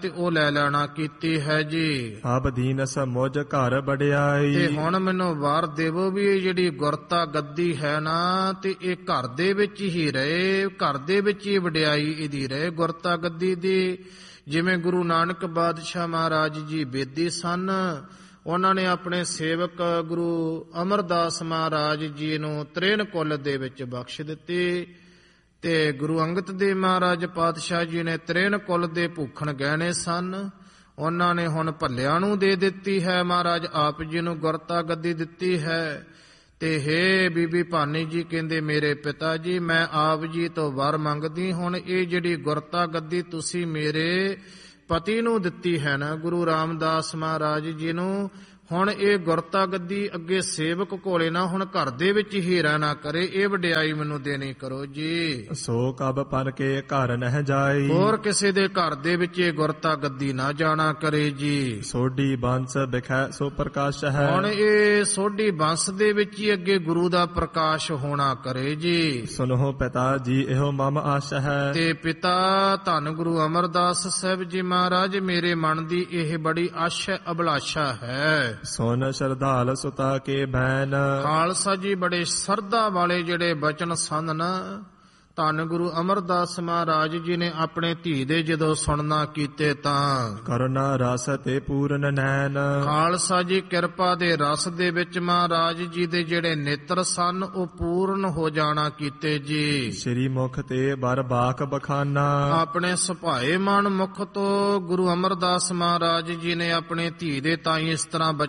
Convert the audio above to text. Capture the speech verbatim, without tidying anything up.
ਤੇ ਉਹ ਲੈ ਲੈਣਾ ਕੀਤੀ ਹੈ ਜੀ। ਆਪ ਦੀਨਸ ਮੁਝ ਘਰ ਬੜਿਆਈ। ਤੇ ਹੁਣ ਮੈਨੂੰ ਵਾਰ ਦੇਵੋ ਵੀ ਇਹ ਜਿਹੜੀ ਗੁਰਤਾ ਗੱਦੀ ਹੈ ਨਾ, ਤੇ ਇਹ ਘਰ ਦੇ ਵਿੱਚ ਹੀ ਰਹੇ, ਘਰ ਦੇ ਵਿੱਚ ਹੀ ਵਡਿਆਈ ਇਹਦੀ ਰਹੇ ਗੁਰਤਾ ਗੱਦੀ ਦੀ। ਜਿਵੇਂ ਗੁਰੂ ਨਾਨਕ ਪਾਤਸ਼ਾਹ ਮਹਾਰਾਜ ਜੀ ਬੇਦੀ ਸਨ, ਉਹਨਾਂ ਨੇ ਆਪਣੇ ਸੇਵਕ ਗੁਰੂ ਅਮਰਦਾਸ ਮਹਾਰਾਜ ਜੀ ਨੂੰ ਤ੍ਰੇਨ ਕੁਲ ਦੇ ਵਿੱਚ ਬਖਸ਼ ਦਿੱਤੀ, ਤੇ ਗੁਰੂ ਅੰਗਦ ਦੇਵ ਮਹਾਰਾਜ ਪਾਤਸ਼ਾਹ ਜੀ ਨੇ ਤ੍ਰੇਨ ਕੁਲ ਦੇ ਭੂਖਣ ਗਹਿਣੇ ਸਨ, ਉਹਨਾਂ ਨੇ ਹੁਣ ਭੱਲਿਆਂ ਨੂੰ ਦੇ ਦਿੱਤੀ ਹੈ। ਮਹਾਰਾਜ ਆਪ ਜੀ ਨੂੰ ਗੁਰਤਾ ਗੱਦੀ ਦਿੱਤੀ ਹੈ। ਤੇ ਹੇ ਬੀਬੀ ਭਾਨੀ ਜੀ ਕਹਿੰਦੇ, ਮੇਰੇ ਪਿਤਾ ਜੀ ਮੈਂ ਆਪ ਜੀ ਤੋਂ ਵਰ ਮੰਗਦੀ, ਹੁਣ ਇਹ ਜਿਹੜੀ ਗੁਰਤਾ ਗੱਦੀ ਤੁਸੀਂ ਮੇਰੇ ਪਤੀ ਨੂੰ ਦਿੱਤੀ ਹੈ ਨਾ, ਗੁਰੂ ਰਾਮਦਾਸ ਮਹਾਰਾਜ ਜੀ ਨੂੰ, ਹੁਣ ਇਹ ਗੁਰਤਾ ਗੱਦੀ ਅੱਗੇ ਸੇਵਕ ਕੋਲੇ ਨਾ, ਹੁਣ ਘਰ ਦੇ ਵਿੱਚ ਹੀ ਰਹਿਣਾ ਕਰੇ, ਇਹ ਵਡਿਆਈ ਮੈਨੂੰ ਦੇਣੀ ਕਰੋ ਜੀ। ਸੋ ਕਬ ਪਰ ਕੇ ਘਰ ਨਹਿ ਜਾਈ। ਹੋਰ ਕਿਸੇ ਦੇ ਘਰ ਦੇ ਵਿੱਚ ਇਹ ਗੁਰਤਾ ਗੱਦੀ ਨਾ ਜਾਣਾ ਕਰੇ ਜੀ। ਸੋਢੀ ਬੰਸ ਬਿਖੈ ਸੋ ਪ੍ਰਕਾਸ਼ ਹੈ। ਹੁਣ ਇਹ ਸੋਢੀ ਬੰਸ ਦੇ ਵਿੱਚ ਹੀ ਅੱਗੇ ਗੁਰੂ ਦਾ ਪ੍ਰਕਾਸ਼ ਹੋਣਾ ਕਰੇ ਜੀ। ਸੁਨੋ ਪਿਤਾ ਜੀ ਇਹੋ ਮਮ ਆਸ ਹੈ। ਤੇ ਪਿਤਾ ਧੰਨ ਗੁਰੂ ਅਮਰਦਾਸ ਸਾਹਿਬ ਜੀ ਮਹਾਰਾਜ, ਮੇਰੇ ਮਨ ਦੀ ਇਹ ਬੜੀ ਆਸ਼ਾ ਅਭਿਲਾਸ਼ਾ ਹੈ। ਸੋਨ ਸ਼ਰਧਾਲ ਸੁਤਾ ਕੇ ਬੈਨ। ਖਾਲਸਾ ਜੀ ਬੜੇ ਸਰਧਾ ਵਾਲੇ ਜਿਹੜੇ ਬਚਨ ਸਨ ਨਾ, ਧੰਨ ਗੁਰੂ ਅਮਰਦਾਸ ਮਹਾਰਾਜ ਜੀ ਨੇ ਆਪਣੇ ਧੀ ਦੇ ਜਦੋਂ ਸੁਣਨਾ ਕੀਤੇ ਤਾਂ ਕਰੁਣਾ ਰਸ ਤੇ ਪੂਰਨ ਨੈਣ। ਖਾਲਸਾ ਜੀ ਕਿਰਪਾ ਦੇ ਰਸ ਦੇ ਵਿੱਚ ਮਹਾਰਾਜ ਜੀ ਦੇ ਜਿਹੜੇ ਨੇਤਰ ਸਨ ਉਹ ਪੂਰਨ ਹੋ ਜਾਣਾ ਕੀਤੇ ਜੀ। ਸ੍ਰੀ ਮੁਖ ਤੇ ਬਰ ਬਾਖ ਬਖਾਨਾ। ਆਪਣੇ ਸੁਭਾਏ ਮਨ ਮੁਖ ਤੋਂ ਗੁਰੂ ਅਮਰਦਾਸ ਮਹਾਰਾਜ ਜੀ ਨੇ ਆਪਣੇ ਧੀ ਦੇ ਤਾਈ ਇਸ ਤਰ੍ਹਾਂ